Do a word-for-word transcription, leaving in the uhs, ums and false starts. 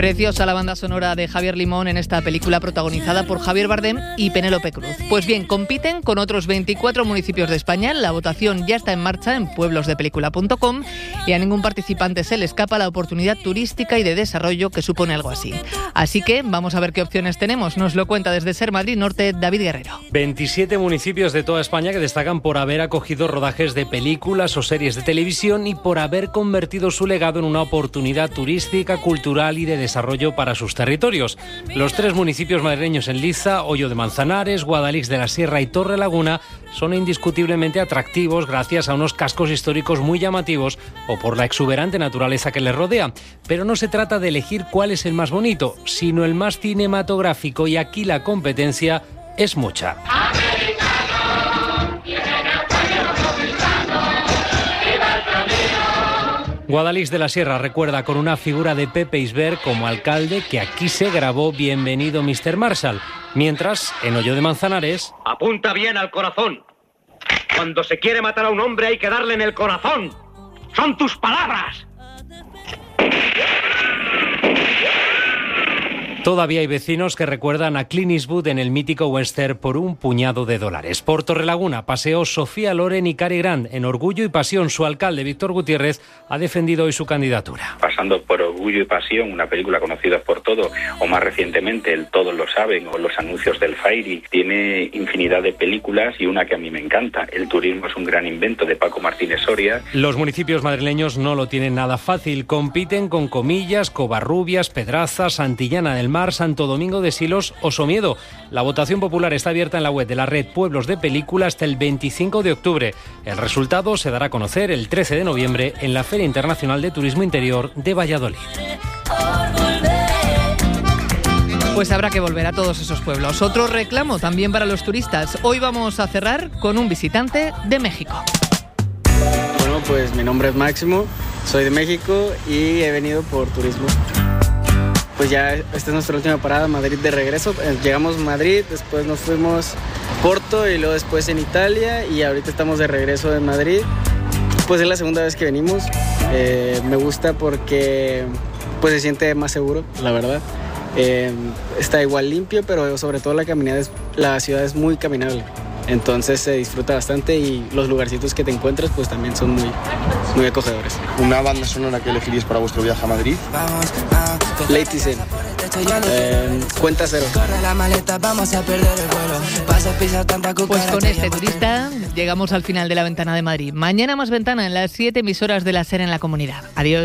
Preciosa la banda sonora de Javier Limón en esta película protagonizada por Javier Bardem y Penélope Cruz. Pues bien, compiten con otros veinticuatro municipios de España. La votación ya está en marcha en pueblos de película punto com y a ningún participante se le escapa la oportunidad turística y de desarrollo que supone algo así. Así que vamos a ver qué opciones tenemos. Nos lo cuenta desde Ser Madrid Norte David Guerrero. veintisiete municipios de toda España que destacan por haber acogido rodajes de películas o series de televisión y por haber convertido su legado en una oportunidad turística, cultural y de desarrollo para sus territorios. Los tres municipios madrileños en liza, Hoyo de Manzanares, Guadalix de la Sierra y Torrelaguna, son indiscutiblemente atractivos gracias a unos cascos históricos muy llamativos o por la exuberante naturaleza que les rodea. Pero no se trata de elegir cuál es el más bonito, sino el más cinematográfico, y aquí la competencia es mucha. Guadalix de la Sierra recuerda con una figura de Pepe Isbert como alcalde que aquí se grabó Bienvenido mister Marshall. Mientras, en Hoyo de Manzanares... Apunta bien al corazón. Cuando se quiere matar a un hombre hay que darle en el corazón. ¡Son tus palabras! Todavía hay vecinos que recuerdan a Clint Eastwood en el mítico western Por un puñado de dólares. Por Torrelaguna paseó Sofía Loren y Cary Grant. En Orgullo y Pasión, su alcalde, Víctor Gutiérrez, ha defendido hoy su candidatura. Pasando por Orgullo y Pasión, una película conocida por todos, o más recientemente el Todos lo saben, o los anuncios del Fairy, tiene infinidad de películas y una que a mí me encanta. El turismo es un gran invento, de Paco Martínez Soria. Los municipios madrileños no lo tienen nada fácil. Compiten con Comillas, Covarrubias, Pedraza, Santillana del Mar, Santo Domingo de Silos o Somiedo. La votación popular está abierta en la web de la red Pueblos de Película hasta el veinticinco de octubre. El resultado se dará a conocer el trece de noviembre en la Feria Internacional de Turismo Interior de Valladolid. Pues habrá que volver a todos esos pueblos. Otro reclamo también para los turistas. Hoy vamos a cerrar con un visitante de México. Bueno, pues mi nombre es Máximo, soy de México y he venido por turismo. Pues ya esta es nuestra última parada, Madrid de regreso. Llegamos a Madrid, después nos fuimos a Porto y luego después en Italia y ahorita estamos de regreso en Madrid. Pues es la segunda vez que venimos. Eh, me gusta porque pues se siente más seguro, la verdad. Eh, está igual limpio, pero sobre todo la caminada, es, la ciudad es muy caminable. Entonces se disfruta bastante y los lugarcitos que te encuentras pues también son muy, muy acogedores. ¿Una banda sonora que elegiríais para vuestro viaje a Madrid? Lady Zen, eh, Cuenta Cero. Pues con este turista llegamos al final de La Ventana de Madrid. Mañana más ventana en las siete emisoras de la SER en la comunidad. Adiós.